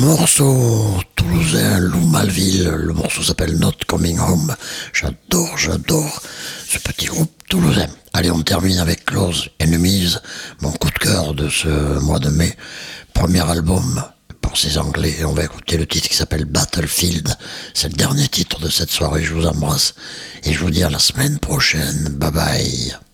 morceau toulousain, Lou Malville. Le morceau s'appelle Not Coming Home. J'adore ce petit groupe toulousain. Allez, on termine avec Close Enemies, mon coup de cœur de ce mois de mai. Premier album pour ces Anglais. Et on va écouter le titre qui s'appelle Battlefield. C'est le dernier titre de cette soirée. Je vous embrasse et je vous dis à la semaine prochaine. Bye bye.